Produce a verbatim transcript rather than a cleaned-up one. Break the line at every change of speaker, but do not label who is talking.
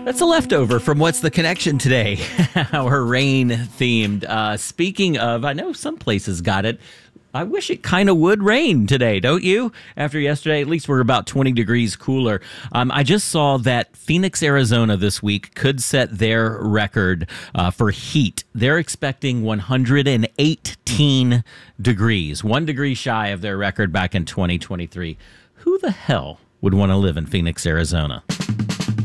That's a leftover from What's the Connection today, our rain themed. Uh, speaking of, I know some places got it. I wish it kind of would rain today, don't you? After yesterday, at least we're about twenty degrees cooler. Um, I just saw that Phoenix, Arizona this week could set their record uh, for heat. They're expecting one hundred eighteen degrees, one degree shy of their record back in twenty twenty-three. Who the hell would want to live in Phoenix, Arizona?